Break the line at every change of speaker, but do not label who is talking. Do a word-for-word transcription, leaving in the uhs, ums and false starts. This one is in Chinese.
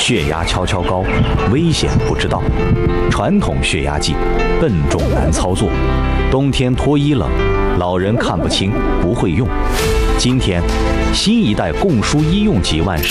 血压悄悄高，危险不知道。传统血压计笨重难操作，冬天脱衣冷，老人看不清不会用。今天，新一代供输医用级万事。